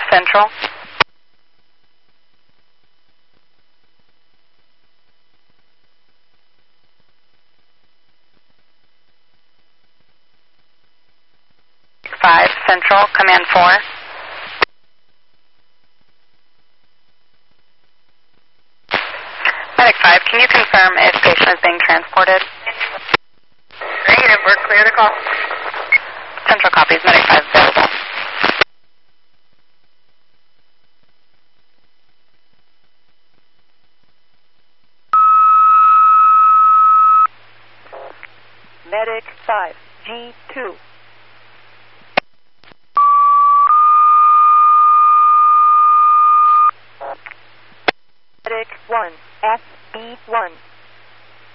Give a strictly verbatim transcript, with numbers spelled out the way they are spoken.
Central. five Central, Command four. Medic five, can you confirm if patient is being transported? Negative, we're clear to call. Central copies, Medic five available. Medic five, G two.